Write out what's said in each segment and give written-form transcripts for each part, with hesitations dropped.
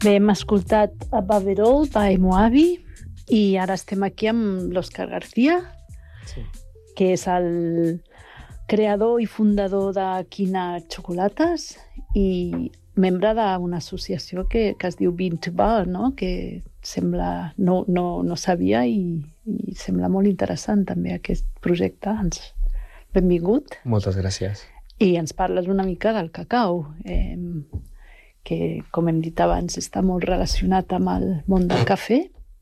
Bé, hem escoltat a Baverol by Moavi i ara estem aquí amb l'Òscar García, que és el creador i fundador de Quina Xocolates i membre d'una associació que es diu Bean to Bar, no? Que sembla, no sabia i sembla molt interessant també aquest projecte. Benvingut. Moltes gràcies. I ens parles una mica del cacau, que, com hem dit abans, està molt relacionat amb el món del cafè.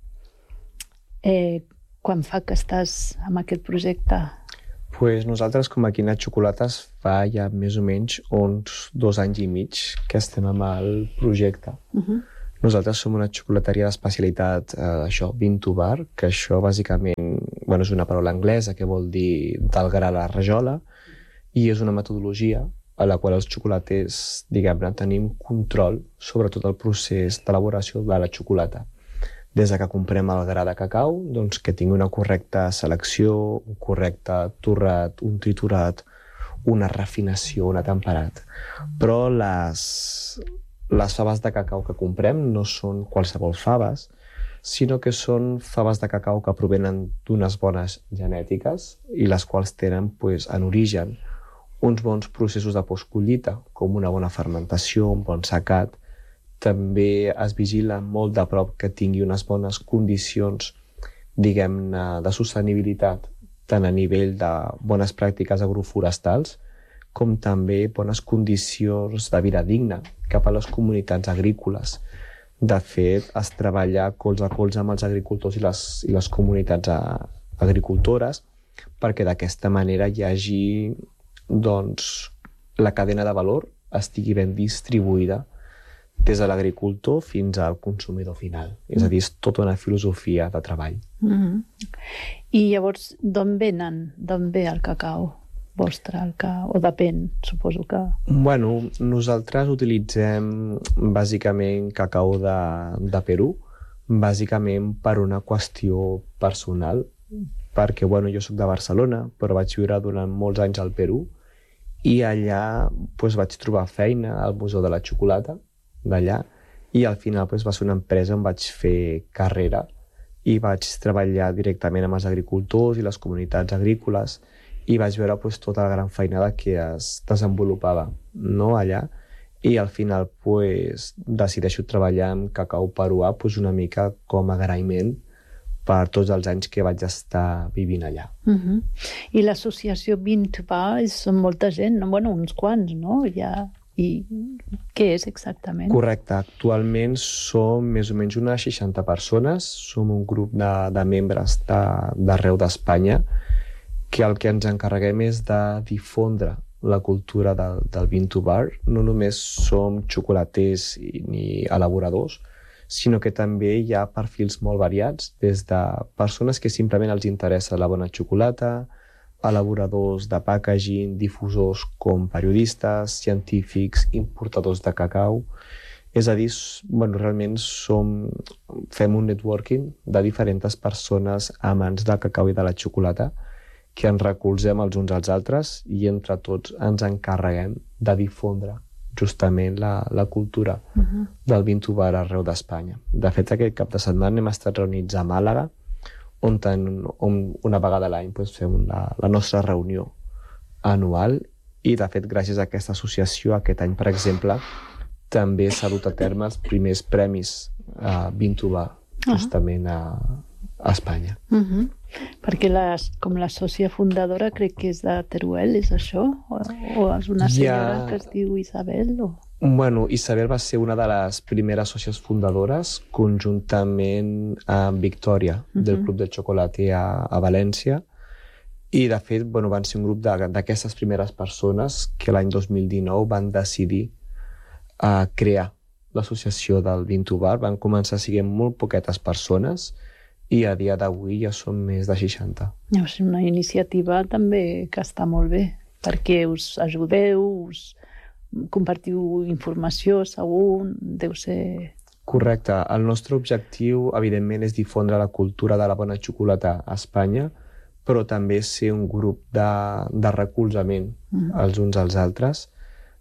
Quan fa que estàs amb aquest projecte? Pues nosaltres, com a Quina Xocolates, fa ja més o menys uns 2 anys i mig que estem amb el projecte. Nosaltres som una xocolateria d'especialitat, Bean to Bar, que això bàsicament és una paraula anglesa que vol dir del gra a la rajola, i és una metodologia a la qual els xocolaters, diguem-ne, tenim control sobre tot el procés d'elaboració de la xocolata. Des que comprem el gra de cacau, doncs que tingui una correcta selecció, un correcte torrat, un triturat, una refinació, un atemperat. Però les faves de cacau que comprem no són qualsevol faves, sinó que són faves de cacau que provenen d'unes bones genètiques i les quals tenen en origen uns bons processos de postcollita, com una bona fermentació, un bon secat. També es vigila molt de prop que tingui unes bones condicions, diguem-ne, de sostenibilitat, tant a nivell de bones pràctiques agroforestals, com també bones condicions de vida digna cap a les comunitats agrícoles. De fet, es treballa colze a colze amb els agricultors i les comunitats agricultores perquè d'aquesta manera hi hagi la cadena de valor estigui ben distribuïda des de l'agricultor fins al consumidor final. És a dir, és tota una filosofia de treball. I llavors, d'on ve el cacau vostre? O depèn, suposo que... Nosaltres utilitzem bàsicament cacau de Perú, bàsicament per una qüestió personal, perquè jo soc de Barcelona, però vaig viure durant molts anys al Perú i allà vaig trobar feina al Museu de la Xocolata d'allà i al final va ser una empresa on vaig fer carrera i vaig treballar directament amb els agricultors i les comunitats agrícoles i vaig veure tota la gran feinada que es desenvolupava allà i al final decideixo treballar amb cacau peruà una mica com a agraïment per tots els anys que vaig estar vivint allà. I l'associació Bean to Bar són molta gent, uns quants, no? I què és exactament? Correcte. Actualment som més o menys unes 60 persones. Som un grup de membres d'arreu d'Espanya que el que ens encarreguem és de difondre la cultura del Bean to Bar. No només som xocolaters ni elaboradors, sinó que també hi ha perfils molt variats, des de persones que simplement els interessa la bona xocolata, elaboradors de packaging, difusors com periodistes, científics, importadors de cacau. És a dir, realment fem un networking de diferents persones amants del cacau i de la xocolata que ens recolzem els uns als altres i entre tots ens encarreguem de difondre justament la cultura del Bean to Bar arreu d'Espanya. De fet, aquest cap de setmana hem estat reunits a Màlaga, on una vegada a l'any fem la nostra reunió anual i, de fet, gràcies a aquesta associació, aquest any, per exemple, també s'ha dut a terme els primers premis Bean to Bar, justament a Espanya. Perquè com la sòcia fundadora crec que és de Teruel, és això? O és una senyora que es diu Isabel? Isabel va ser una de les primeres sòcies fundadores conjuntament amb Victòria, del Club de Chocolate a València, i de fet van ser un grup d'aquestes primeres persones que l'any 2019 van decidir crear l'associació del Bean to Bar. Van començar a ser molt poquetes persones i a dia d'avui ja són més de 60. És una iniciativa també que està molt bé, perquè us ajudeu, compartiu informació, segur, deu ser... Correcte. El nostre objectiu, evidentment, és difondre la cultura de la bona xocolata a Espanya, però també ser un grup de recolzament els uns als altres,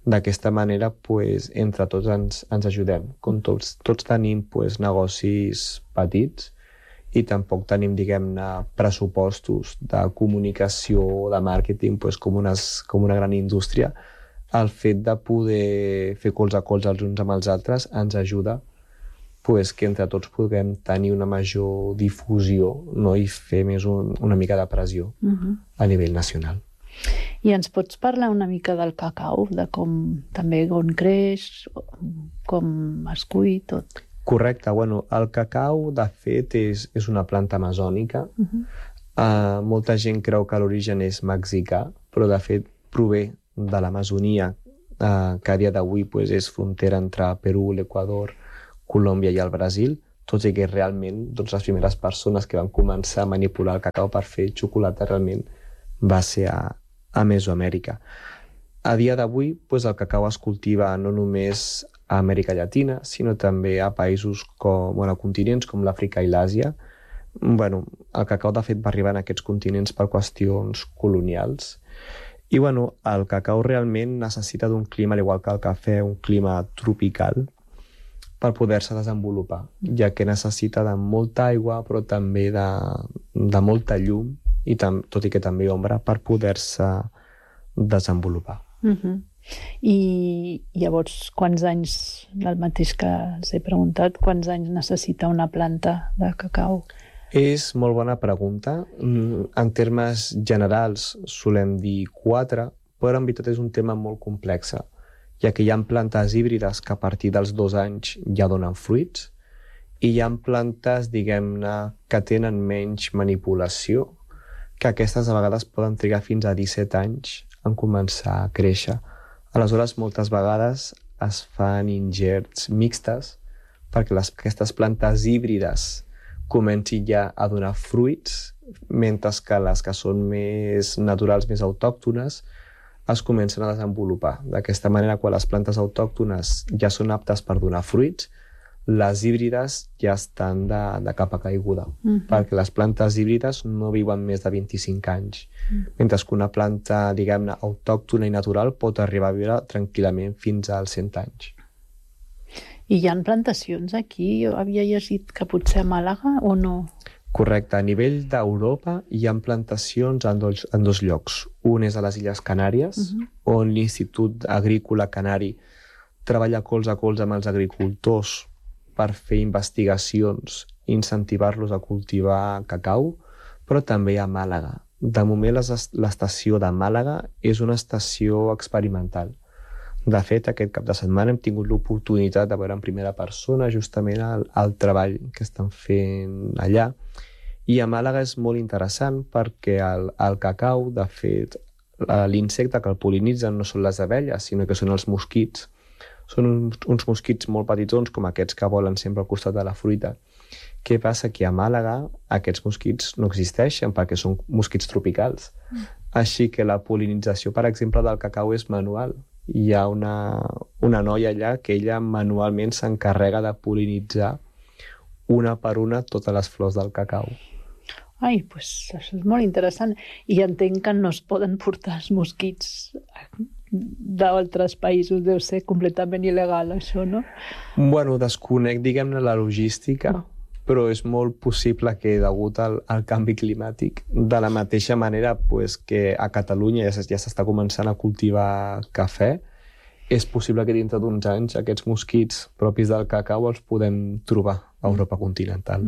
D'aquesta manera, entre tots ens ajudem. Com tots tenim negocis petits i tampoc tenim, diguem-ne, pressupostos de comunicació o de màrqueting com una gran indústria, el fet de poder fer colze a colze els uns amb els altres ens ajuda que entre tots puguem tenir una major difusió, no? I fer més una mica de pressió a nivell nacional. I ens pots parlar una mica del cacau, de també on creix, com es cull, tot? Correcte. El cacau, de fet, és una planta amazònica. Molta gent creu que l'origen és mexicà, però de fet prové de l'Amazonia, que a dia d'avui és frontera entre Perú, l'Equador, Colòmbia i el Brasil, tot i que realment les primeres persones que van començar a manipular el cacau per fer xocolata realment va ser a Mesoamèrica. A dia d'avui el cacau es cultiva no només a Amèrica Llatina, sinó també a països a continents com l'Àfrica i l'Àsia. El cacau de fet va arribar en aquests continents per qüestions colonials. I el cacau realment necessita d'un clima, al igual que el cafè, un clima tropical, per poder-se desenvolupar, ja que necessita de molta aigua, però també de molta llum, i tot i que també ombra, per poder-se desenvolupar. I llavors, quants anys, el mateix que els he preguntat, quants anys necessita una planta de cacau? És molt bona pregunta. En termes generals solem dir 4, però en veritat és un tema molt complex, ja que hi ha plantes híbrides que a partir dels 2 anys ja donen fruits i hi ha plantes, diguem-ne, que tenen menys manipulació, que aquestes a vegades poden trigar fins a 17 anys en començar a créixer. Aleshores, moltes vegades es fan ingerts mixtes perquè aquestes plantes híbrides comencin ja a donar fruits, mentre que les que són més naturals, més autòctones, es comencen a desenvolupar. D'aquesta manera, quan les plantes autòctones ja són aptes per donar fruits, les híbrides ja estan de capa caiguda, perquè les plantes híbrides no viuen més de 25 anys, mentre que una planta, diguem-ne, autòctona i natural pot arribar a viure tranquil·lament fins als 100 anys. I hi ha plantacions aquí? Jo havia llegit que potser a Màlaga o no? Correcte. A nivell d'Europa hi ha plantacions en 2 llocs. Un és a les Illes Canàries, on l'Institut Agrícola Canari treballa colze a colze amb els agricultors per fer investigacions i incentivar-los a cultivar cacau, però també a Màlaga. De moment l'estació de Màlaga és una estació experimental. De fet, aquest cap de setmana hem tingut l'oportunitat de veure en primera persona justament el treball que estan fent allà. I a Màlaga és molt interessant perquè el cacau, de fet, l'insecte que el pol·linitzen no són les abelles, sinó que són els mosquits. Són uns mosquits molt petitons, com aquests que volen sempre al costat de la fruita. Què passa? Que a Màlaga aquests mosquits no existeixen perquè són mosquits tropicals. Així que la pol·linització, per exemple, del cacau és manual. Hi ha una noia allà que ella manualment s'encarrega de pol·linitzar una per una totes les flors del cacau. Ai, doncs això és molt interessant. I entenc que no es poden portar els mosquits d'altres països. Deu ser completament il·legal, això, no? Desconec, diguem-ne, la logística, però és molt possible que, degut al canvi climàtic, de la mateixa manera que a Catalunya ja s'està començant a cultivar cafè, és possible que dintre d'uns anys aquests mosquits propis del cacau els podem trobar a Europa continental.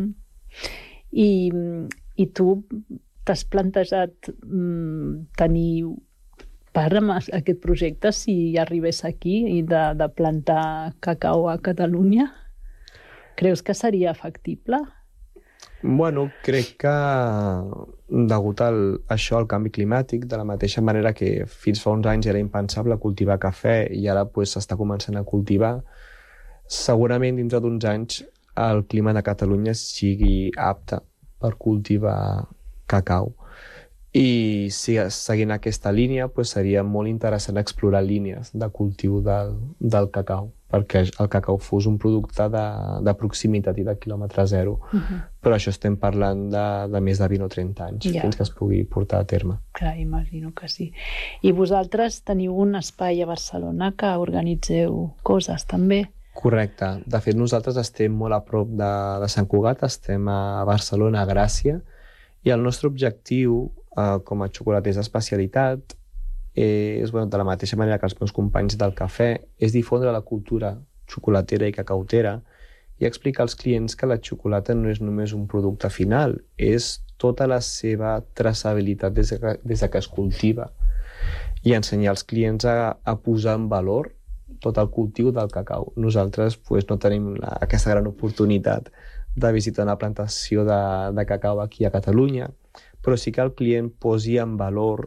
I tu t'has plantejat tenir part en aquest projecte si arribés aquí i de plantar cacau a Catalunya? Creus que seria factible? Crec que degut a això, al canvi climàtic, de la mateixa manera que fins fa uns anys era impensable cultivar cafè i ara s'està començant a cultivar, segurament dintre d'uns anys el clima de Catalunya sigui apte per cultivar cacau. I seguint aquesta línia seria molt interessant explorar línies de cultiu del cacau perquè el cacau fos un producte de proximitat i de quilòmetre zero. Però això estem parlant de més de 20 o 30 anys fins que es pugui portar a terme. Clar, imagino que sí. I vosaltres teniu un espai a Barcelona que organitzeu coses també? Correcte. De fet, nosaltres estem molt a prop de Sant Cugat, estem a Barcelona, a Gràcia, i el nostre objectiu com a xocolaters d'especialitat és, de la mateixa manera que els meus companys del cafè, és difondre la cultura xocolatera i cacautera i explicar als clients que la xocolata no és només un producte final, és tota la seva traçabilitat des que es cultiva, i ensenyar als clients a posar en valor tot el cultiu del cacau. Nosaltres no tenim aquesta gran oportunitat de visitar una plantació de cacau aquí a Catalunya, però sí que el client posi en valor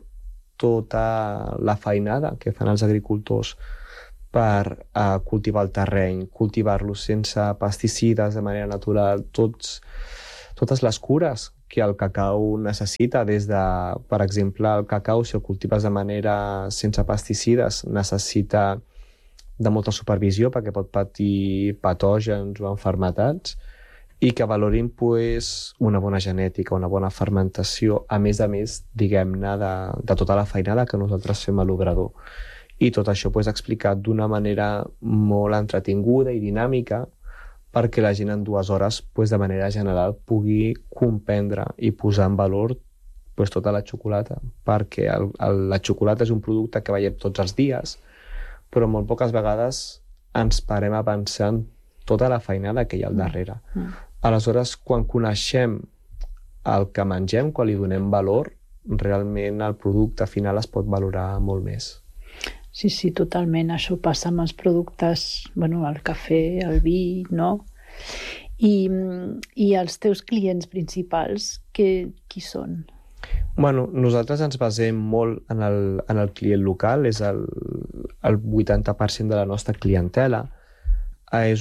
tota la feinada que fan els agricultors per cultivar el terreny, cultivar-lo sense pesticides, de manera natural, totes les cures que el cacau necessita, des de, per exemple, el cacau, si el cultives de manera sense pesticides, necessita de molta supervisió perquè pot patir patògens o malalties, i que valorin una bona genètica, una bona fermentació, a més, diguem-ne, de tota la feinada que nosaltres fem a l'obrador. I tot això explicat d'una manera molt entretinguda i dinàmica perquè la gent en 2 hores, de manera general, pugui comprendre i posar en valor tota la xocolata, perquè la xocolata és un producte que veiem tots els dies, però molt poques vegades ens parem a pensar en tota la feinada que hi ha al darrere. Aleshores, quan coneixem el que mengem, quan li donem valor, realment el producte final es pot valorar molt més. Sí, totalment. Això passa amb els productes, el cafè, el vi, no? I els teus clients principals, qui són? Nosaltres ens basem molt en el client local, és el 80% de la nostra clientela. És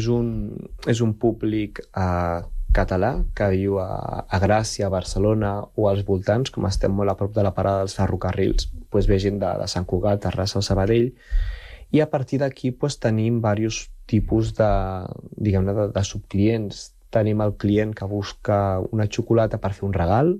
un públic català que viu a Gràcia, a Barcelona o als voltants, com estem molt a prop de la parada dels ferrocarrils, ve gent de Sant Cugat, Terrassa o Sabadell, i a partir d'aquí tenim diversos tipus de subclients. Tenim el client que busca una xocolata per fer un regal,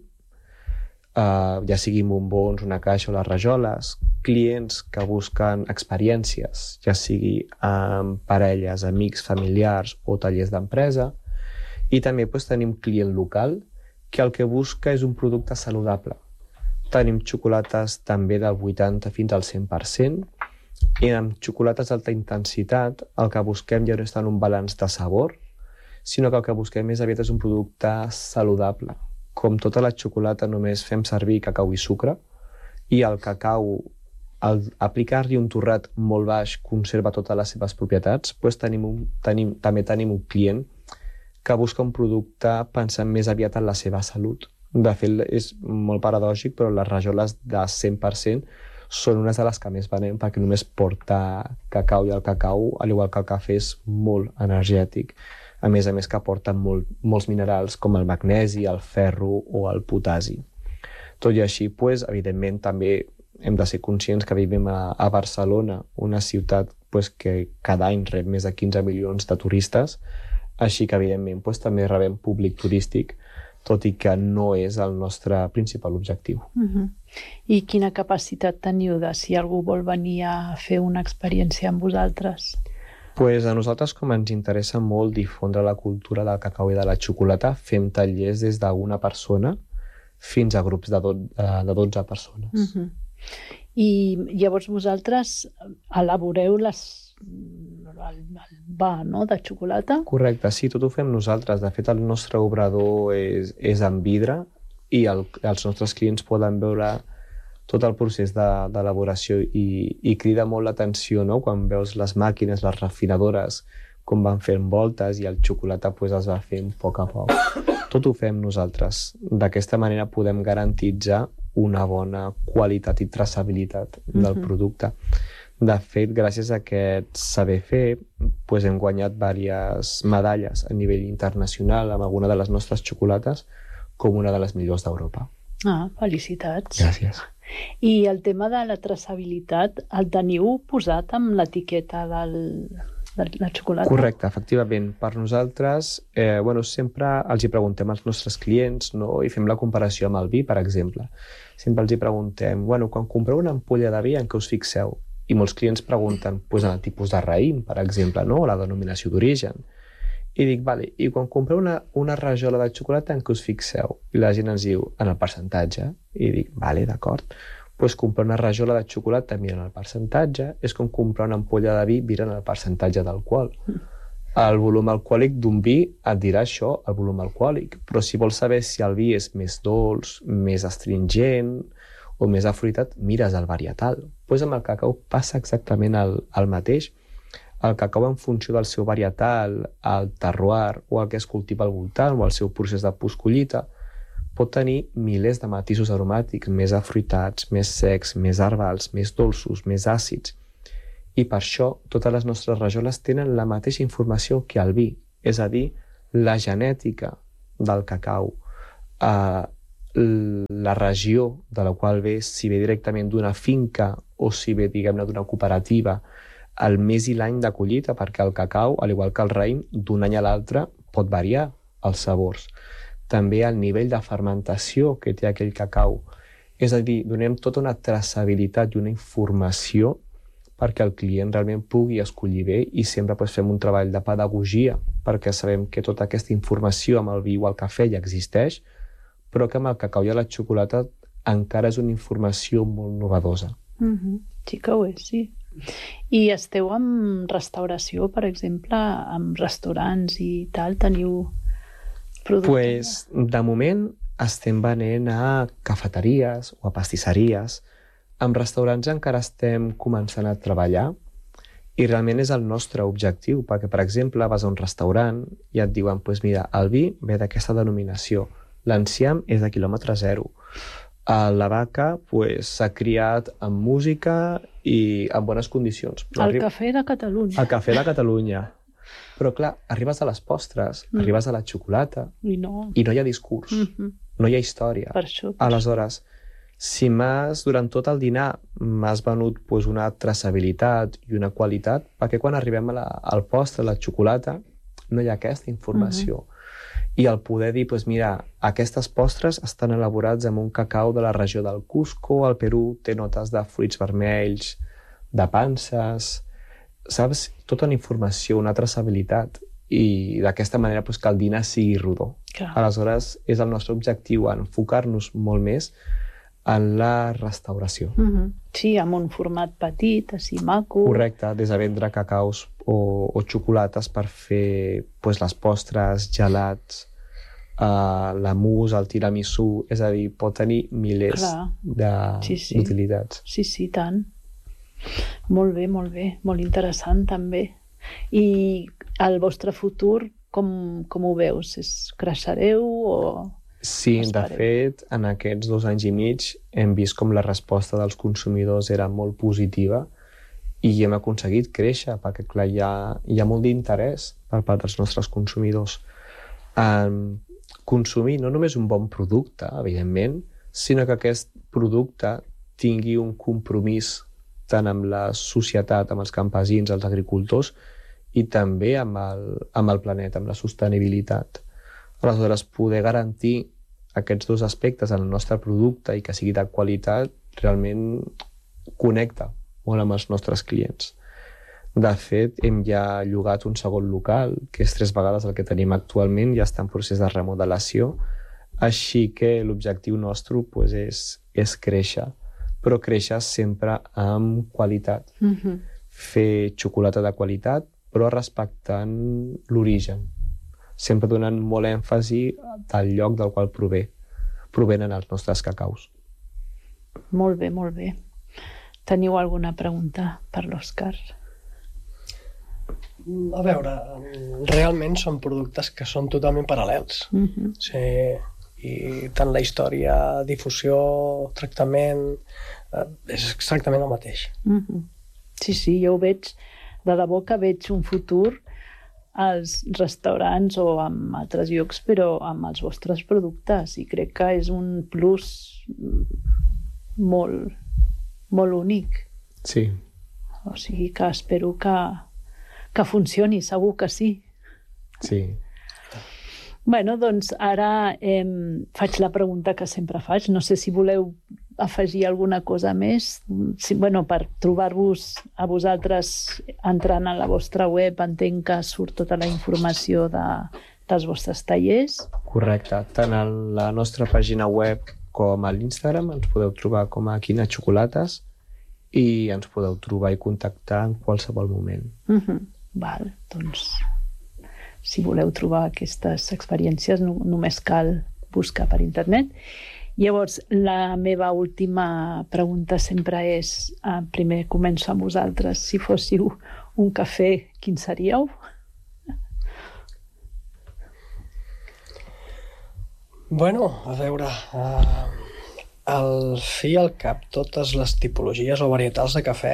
ja sigui bombons, una caixa o les rajoles, clients que busquen experiències, ja sigui amb parelles, amics, familiars o tallers d'empresa, i també tenim client local que el que busca és un producte saludable. Tenim xocolates també del 80 fins al 100%, i amb xocolates d'alta intensitat el que busquem ja no és tant un balanç de sabor, sinó que el que busquem més aviat és un producte saludable. Com tota la xocolata només fem servir cacau i sucre, i el cacau, al aplicar-li un torrat molt baix, conserva totes les seves propietats, també tenim un client que busca un producte pensant més aviat en la seva salut. De fet, és molt paradògic, però les rajoles de 100% són unes de les que més venem, perquè només porta cacau, i el cacau, al igual que el cafè, és molt energètic. A més que aporten molts minerals com el magnesi, el ferro o el potasi. Tot i així, evidentment, també hem de ser conscients que vivim a Barcelona, una ciutat que cada any rep més de 15 milions de turistes, així que, evidentment, també rebem públic turístic, tot i que no és el nostre principal objectiu. I quina capacitat teniu si algú vol venir a fer una experiència amb vosaltres? A nosaltres, com ens interessa molt difondre la cultura del cacau i de la xocolata, fem tallers des d'una persona fins a grups de 12 persones. I llavors vosaltres elaboreu el va, no?, de xocolata? Correcte, sí, tot ho fem nosaltres. De fet, el nostre obrador és en vidre, i els nostres clients poden veure tot el procés d'elaboració, i crida molt l'atenció, no?, quan veus les màquines, les refinadores, com van fent voltes, i el xocolata es va fent a poc a poc. Tot ho fem nosaltres. D'aquesta manera podem garantitzar una bona qualitat i traçabilitat del producte. De fet, gràcies a aquest saber fer, hem guanyat diverses medalles a nivell internacional amb alguna de les nostres xocolates com una de les millors d'Europa. Felicitats. Gràcies. I el tema de la traçabilitat el teniu posat amb l'etiqueta del de la xocolata? Correcte, efectivament. Per nosaltres, sempre els hi preguntem als nostres clients, no? I fem la comparació amb el vi, per exemple. Sempre els hi preguntem, quan compreu una ampolla de vi, en què us fixeu? I molts clients pregunten en el tipus de raïm, per exemple, no? O la denominació d'origen. I dic, vale, i quan compreu una rajola de xocolata, en què us fixeu? I la gent ens diu, en el percentatge. I dic, vale, d'acord. Doncs comprar una rajola de xocolata mirant el percentatge és com comprar una ampolla de vi mirant el percentatge d'alcohol. El volum alcohòlic d'un vi et dirà això, el volum alcohòlic, però si vols saber si el vi és més dolç, més astringent o més afruitat, mires el varietal. Doncs amb el cacau passa exactament el mateix. El cacau, en funció del seu varietal, el terroir o el que es cultiva al voltant o el seu procés de postcollita, pot tenir milers de matisos aromàtics, més afruitats, més secs, més herbals, més dolços, més àcids. I per això totes les nostres rajoles tenen la mateixa informació que el vi, és a dir, la genètica del cacau, la regió de la qual ve, si ve directament d'una finca o si ve, diguem-ne, d'una cooperativa, el mes i l'any de collita, perquè el cacau, al igual que el raïm, d'un any a l'altre pot variar els sabors. També el nivell de fermentació que té aquell cacau. És a dir, donem tota una traçabilitat i una informació perquè el client realment pugui escollir bé i sempre fem un treball de pedagogia perquè sabem que tota aquesta informació amb el vi o el cafè ja existeix, però que amb el cacau i la xocolata encara és una informació molt novedosa. Sí que ho és, sí. I esteu amb restauració, per exemple, amb restaurants i tal, teniu productes? De moment estem venent a cafeteries o a pastisseries. Amb restaurants encara estem començant a treballar i realment és el nostre objectiu, perquè, per exemple, vas a un restaurant i et diuen, mira, el vi ve d'aquesta denominació, l'enciam és de quilòmetre zero, la vaca s'ha criat amb música i en bones condicions. El cafè de Catalunya. El cafè de Catalunya. Però, clar, arribes a les postres, arribes a la xocolata i no hi ha discurs, no hi ha història. Per això. Aleshores, si durant tot el dinar m'has venut una traçabilitat i una qualitat, perquè quan arribem al postre, a la xocolata, no hi ha aquesta informació. I el poder dir, mira, aquestes postres estan elaborats amb un cacau de la regió del Cusco, al Perú, té notes de fruits vermells, de panses, saps? Tota una informació, una traçabilitat, i d'aquesta manera que el dinar sigui rodó. Clar. Aleshores, és el nostre objectiu enfocar-nos molt més en la restauració. Sí, amb un format petit, així maco. Correcte, des de vendre cacaus o xocolates per fer les postres, gelats, la mousse, el tiramisú, és a dir, pot tenir milers d'utilitats. Sí, tant. Molt bé, molt interessant també. I el vostre futur, com ho veus? Creixereu o...? Sí, de fet, en aquests 2 anys i mig hem vist com la resposta dels consumidors era molt positiva i hem aconseguit créixer, perquè clar, hi ha molt d'interès per part dels nostres consumidors en consumir no només un bon producte, evidentment, sinó que aquest producte tingui un compromís tant amb la societat, amb els campesins, els agricultors, i també amb el planeta, amb la sostenibilitat. Aleshores, poder garantir aquests 2 aspectes en el nostre producte i que sigui de qualitat realment connecta molt amb els nostres clients. De fet, hem ja llogat un segon local, que és 3 vegades el que tenim actualment, ja està en procés de remodelació, així que l'objectiu nostre és créixer, però créixer sempre amb qualitat. Fer xocolata de qualitat, però respectant l'origen, sempre donant molt èmfasi del lloc del qual provenen els nostres cacaus. Molt bé, molt bé. Teniu alguna pregunta per l'Òscar? A veure, realment són productes que són totalment paral·lels. I tant la història, difusió, tractament, és exactament el mateix. Sí, jo ho veig, de debò que veig un futur als restaurants o en altres llocs, però amb els vostres productes, i crec que és un plus molt únic. Sí. O sigui que espero que que funcioni, segur que sí. Sí. Bueno, doncs ara faig la pregunta que sempre faig. No sé si voleu afegir alguna cosa més. Per trobar-vos a vosaltres entrant a la vostra web, entenc que surt tota la informació dels vostres tallers. Correcte. Tant a la nostra pàgina web com a l'Instagram ens podeu trobar com a Quina Xocolates i ens podeu trobar i contactar en qualsevol moment. Val, doncs si voleu trobar aquestes experiències només cal buscar per internet. Llavors, la meva última pregunta sempre és, primer començo amb vosaltres, si fóssiu un cafè, quin seríeu? Bueno, a veure, al fi i al cap totes les tipologies o varietals de cafè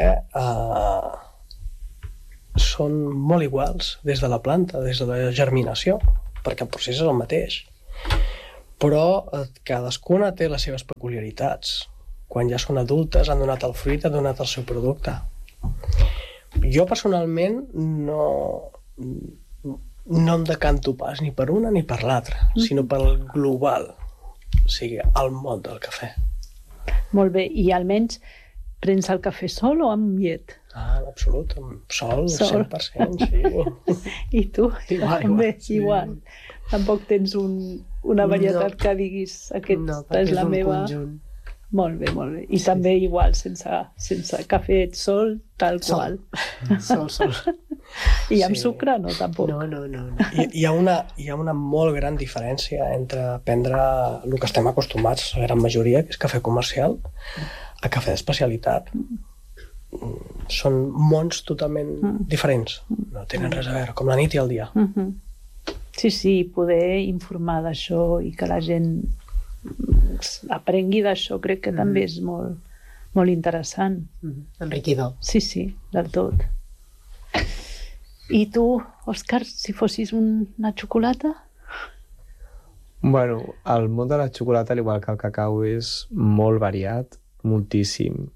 són molt iguals des de la planta, des de la germinació, perquè el procés és el mateix. Però cadascuna té les seves peculiaritats. Quan ja són adultes, han donat el fruit, han donat el seu producte. Jo personalment no em decanto pas ni per una ni per l'altra, sinó pel global, o sigui, el món del cafè. Molt bé, i almenys prens el cafè sol o amb llet? L'absolut, amb sol, 100%, sí. I tu? Igual. Tampoc tens una varietat que diguis aquesta és la meva... Conjunt. Molt bé, molt bé. I també igual, sense cafè sol, tal qual. Sol. I amb sucre no, tampoc. No. Hi ha una molt gran diferència entre prendre el que estem acostumats, la gran majoria, que és cafè comercial, a cafè d'especialitat. Són mons totalment diferents. No tenen res a veure, com la nit i el dia. Sí, poder informar d'això i que la gent aprengui d'això crec que també és molt, molt interessant. Enriquidor. Sí, del tot. I tu, Òscar, si fossis una xocolata? Bueno, el món de la xocolata, al igual que el cacau, és molt variat, moltíssim.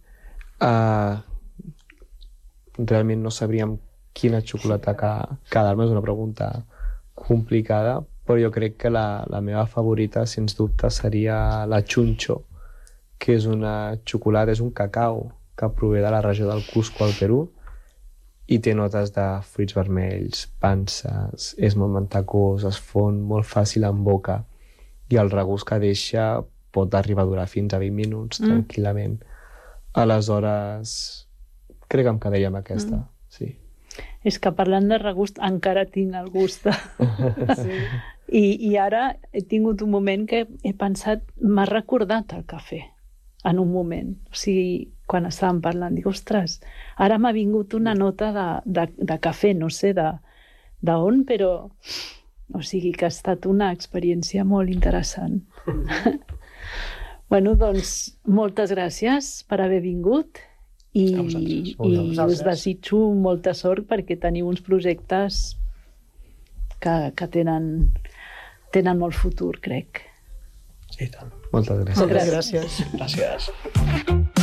Realment no sabríem quina xocolata quedar-me, és una pregunta complicada, però jo crec que la meva favorita, sens dubte, seria la Chuncho, que és una xocolata, és un cacau que prové de la regió del Cusco, al Perú, i té notes de fruits vermells, panses, és molt mantecós, es fon molt fàcil en boca, i el regust que deixa pot arribar a durar fins a 20 minuts, tranquil·lament. Aleshores, crec que em quedaria amb aquesta, sí. És que parlant de regust encara tinc el gust. Sí. I ara he tingut un moment que he pensat, m'ha recordat el cafè, en un moment. O sigui, quan estàvem parlant, dic, ostres, ara m'ha vingut una nota de cafè, no sé d'on, però o sigui que ha estat una experiència molt interessant. Bueno, doncs, moltes gràcies per haver vingut i us desitjo molta sort perquè teniu uns projectes que tenen molt futur, crec. Sí, tant. Moltes gràcies. Moltes gràcies. Gràcies.